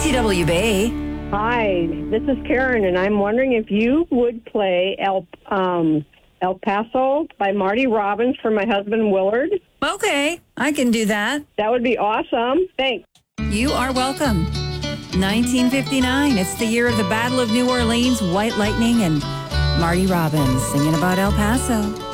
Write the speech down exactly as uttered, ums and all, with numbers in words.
C W B. Hi, this is Karen, and I'm wondering if you would play El, um, El Paso by Marty Robbins for my husband, Willard. Okay, I can do that. That would be awesome. Thanks. You are welcome. nineteen fifty-nine, it's the year of the Battle of New Orleans, White Lightning, and Marty Robbins singing about El Paso.